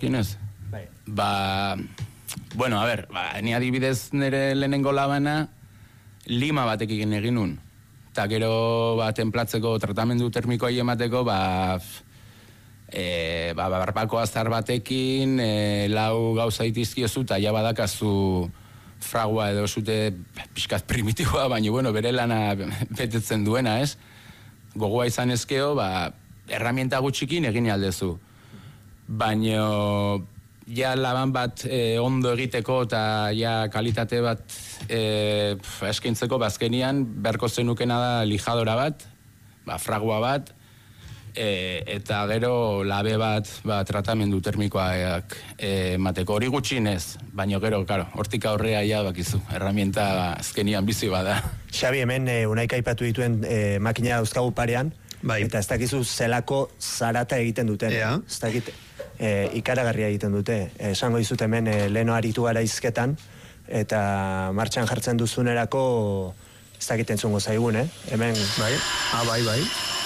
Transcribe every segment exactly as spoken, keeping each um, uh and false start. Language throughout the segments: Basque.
dagokinez? Bai. Ba, bueno, a ber, ba, ni adibidez nire lehenengo labana lima batekin egin nun. Eta gero ba, templatzeko tratamendu termikoa emateko, ba, e, ba, barbako azar batekin, e, lau gauza itizkiozu, eta ja badakazu fragua edo zute pixkat primitiboa, baina bueno, bere lana betetzen duena, ez? Gogoa izan ezkeo, ba, herramienta gutxikin egin aldezu. Baina ja laban bat e, ondo egiteko eta ja kalitate bat e, eskaintzeko bazkenian, beharko zenukena da lijadora bat, ba, fragua bat, e, eta gero labe bat ba, tratamendu termikoak emateko. Hori gutxinez, baina gero, karo, hortik aurrea ja bakizu, herramienta azkenian bizi bada. Xabi, hemen e, unaik aipatu dituen e, makina dauzkagu parean, bai. Eta ez dakizu zelako zarata egiten duten. Yeah. Ez dakit, e, ikaragarria egiten dute. Esango dizut hemen e, leheno aritu gara izketan, eta martxan jartzen duzunerako ez dakit entzungo zaigun, eh? Hemen... Bai, ah, bai, bai.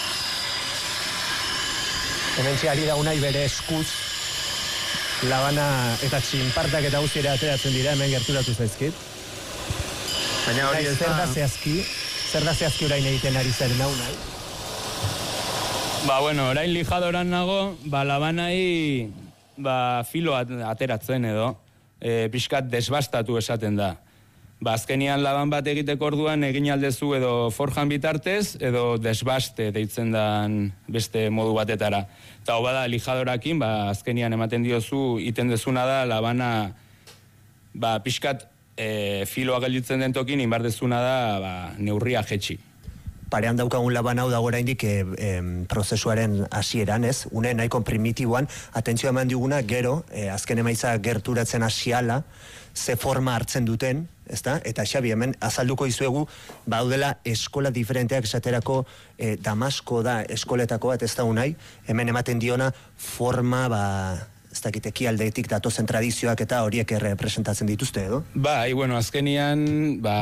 Hemen txiari da unai bere eskuz labana eta txinpartak eta guztiera ateratzen dira, hemen gerturatu zaizkit. Baina hori ez da... Zer da zehazki, zer da zehazki orain egiten ari zaren hau nahi? Ba, bueno, orain lijadoran nago, ba, labanai ba, filo ateratzen edo, e, pixkat desbastatu esaten da. Ba, azkenian laban bat egiteko orduan egin aldezu edo forjan bitartez, edo desbaste deitzen dan beste modu batetara. Eta hau bada, lijadorakin, ba, azkenian ematen diozu, iten dezuna da, labana, ba, pixkat e, filoa gelditzen den tokin, inbardezuna da, ba, neurria jetxi. Parean daukagun laban hau dago oraindik e, e, prozesuaren hasieran, ez? Une nahiko primitiboan, atentzioa eman diguna, gero, e, azken emaitza gerturatzen hasiala, ze forma hartzen duten, ezta? Eta Xabi, hemen azalduko dizuegu, baudela eskola diferenteak esaterako e, Damasko da eskoletako bat, ez da unai, hemen ematen diona forma, ba, ez dakit ekialdetik datozen tradizioak eta horiek errepresentatzen dituzte, edo? Bai, bueno, azkenian, ba...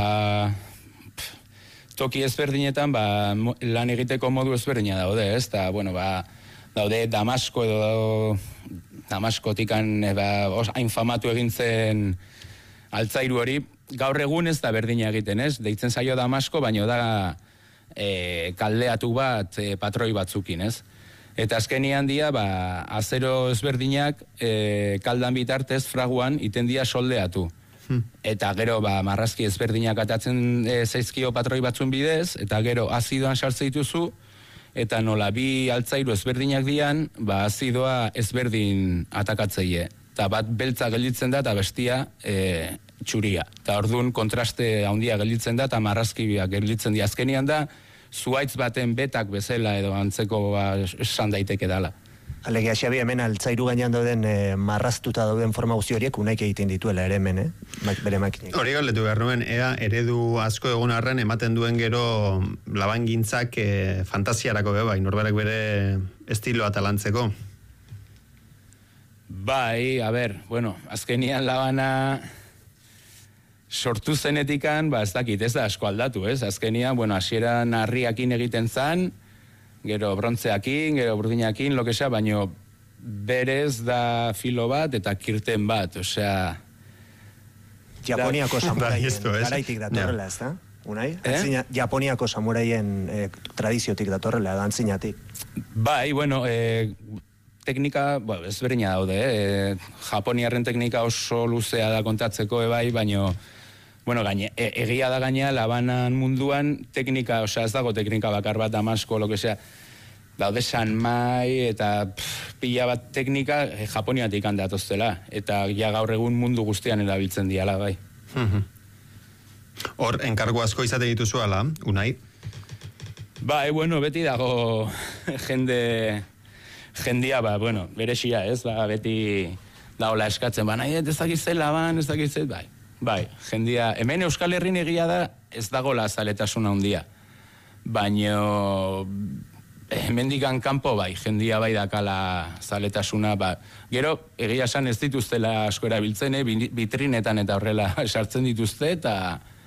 toki ezberdinetan, ba, lan egiteko modu ezberdina daude, ez? Ta, bueno, ba, daude Damasko edo Damaskotikan ba, hain famatu egintzen altzairu hori, gaur egun ez da berdina egiten, ez? Deitzen zaio Damasko, baino da e, kaldeatu bat e, patroi batzukin, ez? Eta azkenian dia, ba, azero ezberdinak e, kaldan bitartez fraguan iten dia soldeatu. Eta gero ba, marrazki ezberdinak atatzen e, zaizkio patroi batzun bidez, eta gero azidoan sartze dituzu, eta nola bi altzairu ezberdinak dian, ba, azidoa ezberdin atakatzeie. Eta bat beltza gelditzen da, eta bestia e, txuria. Eta orduan kontraste handia gelditzen da, eta marrazkibiak gelditzen di azkenian da, zuaitz baten betak bezala edo antzeko ba, esan daiteke dala. Alegia, Xabi, hemen altzairu gainean dauden e, marraztuta dauden forma guzti horiek unaik egiten dituela ere hemen, eh? Bere makinek. Hori galdetu behar nuen, ea eredu asko egun arren ematen duen gero labangintzak e, fantasiarako be, bai, norberak bere estiloa talantzeko. Bai, a ber, bueno, azkenian labana sortu zenetikan, ba, ez dakit, ez da asko aldatu, ez? Azkenian, bueno, hasieran harriakin egiten zan, gero brontzeakin, gero burdinakin, lokesa, baino berez da filo bat eta kirten bat, osea... Japoniako samuraien garaitik datorrela, ez da? Unai? Eh? Japoniako samuraien eh, tradiziotik datorrela, da antzinatik. Bai, bueno, eh, teknika, bueno, ezberdina daude, eh? Japoniarren teknika oso luzea da kontatzeko ebai, baino... Bueno, gaine, e, egia da gaina, labanan munduan teknika, osea, ez dago teknika bakar bat, Damasko, lo que sea, daude sanmai eta pff, pila bat teknika eh, Japoniatik handatoztela, eta ja gaur egun mundu guztian erabiltzen diala, bai. Hor, enkargo asko izate dituzu ala, unai? Bai, bueno, beti dago jende, jendia, ba, bueno, berexia, ez, ba, beti dagoela eskatzen, ba, nahi, ez dakizte laban, ez dakizte, bai. Bai, jendia, hemen Euskal Herrin egia da ez dagoela zaletasuna handia. Baino hemendikan kanpo bai, jendia bai dakala zaletasuna, ba. Gero, egia esan ez dituztela asko erabiltzen, eh? Bitrinetan eta horrela sartzen dituzte, eta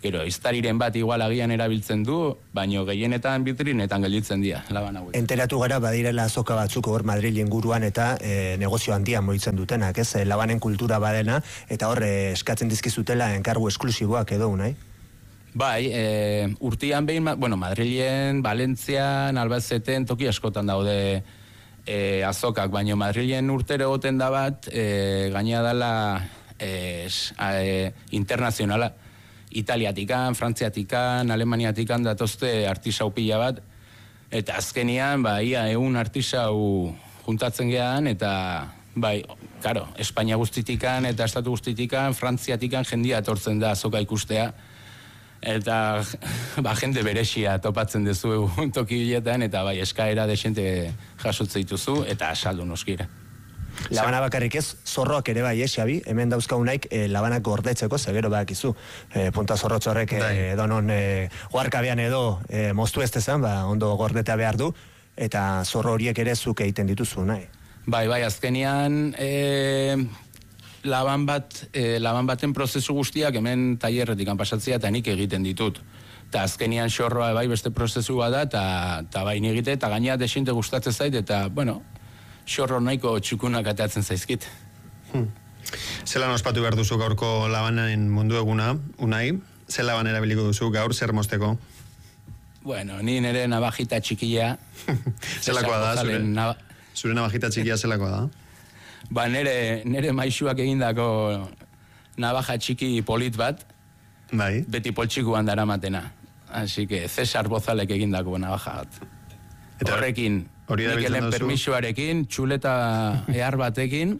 Gero, iztariren bat igual agian erabiltzen du, baino gehienetan bitrinetan gelditzen dira, laban hauek. Enteratu gara badirela azoka batzuk hor Madril inguruan eta e, negozio handia moitzen dutenak, ez? E, labanen kultura badena, eta hor e, eskatzen dizkizutela enkargu esklusiboak edo, nahi? Bai, e, urtian behin, bueno, Madrilen, Valentzian, Albaceten, toki askotan daude e, azokak, baino Madrilen urtero goten da bat, e, gaina dala e, e, internazionala. Italiatikan, Frantziatikan, Alemaniatikan datozte artisau pila bat, eta azkenian, ba, ia egun artisau juntatzen gehan, eta, bai, karo, Espainia guztitikan eta Estatu guztitikan, Frantziatikan jendia etortzen da azoka ikustea, eta, ba, jende beresia topatzen dezu toki biletan, eta, bai, eskaera desente jasotzen dituzu, eta saldu noskira. Labana bakarrik ez, zorroak ere bai, eh, Xabi? Hemen dauzkaunaik e, labanak gordetzeko, zegero badakizu. E, punta zorrotxo horrek e, edo non e, oarkabean edo e, moztu ez dezan, ba, ondo gordeta behar du, eta zorro horiek ere zuk egiten dituzu, nahi? Bai, bai, azkenian e, laban bat, e, laban baten prozesu guztiak hemen tailerretik pasatzea eta nik egiten ditut. Eta azkenian xorroa bai beste prozesu bat da, eta bai nigite, eta gaina desinte gustatzen zait, eta, bueno, xorro nahiko txukunak atatzen zaizkit. Hmm. Zelan ospatu behar duzu gaurko labanen mundu eguna, Unai? Zer laban erabiliko duzu gaur, zer mosteko? Bueno, ni nire nabajita txikia. Zelakoa da, zure, naba... zure nabajita txikia zelakoa da? Ba, nire, nire maixuak egindako nabaja txiki polit bat, bai. Beti poltsikuan daramatena. Así que Cesar Bozalek egindako nabaja bat. Eta horrekin, Mikelen permisoarekin, txuleta ehar batekin,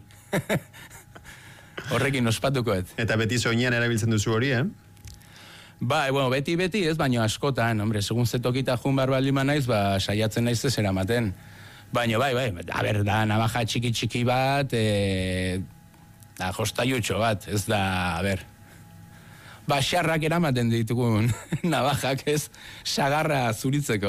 horrekin ospatukoet. Eta beti soinean erabiltzen duzu hori, eh? Ba, bueno, beti-beti ez, baino askotan, hombre, segun zetokita jun bar baldin naiz, ba, saiatzen naiz ez eramaten. Baino, bai, bai, a ber, da, navaja txiki-txiki bat, e, da, jostaiutxo bat, ez da, a ber, ba, xarrak eramaten ditugun navajak, ez, sagarra zuritzeko.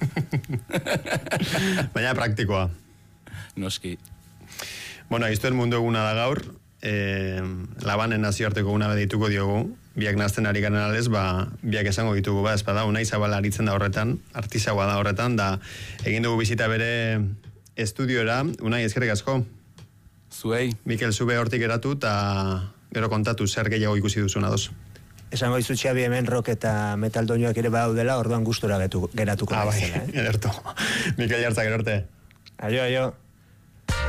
Baina praktikoa. Noski. Bueno, iztuen mundu eguna da gaur, e, labanen nazioarteko una bedituko diogu, biak nazten ari garen alez, ba, biak esango ditugu, ba, espada, Unai Zabala aritzen da horretan, artisaua da horretan, da, egin dugu bizita bere estudiora. Unai, eskerrik asko. Zuei. Mikel, zube hortik eratu, eta gero kontatu zer gehiago ikusi duzuna doz. Esango izu Xabi hemen rock eta metal doinoak ere badaudela, orduan gustura geratuko. Ah, bai, ederto. Mikel Jartzak, erorte. Aio, aio.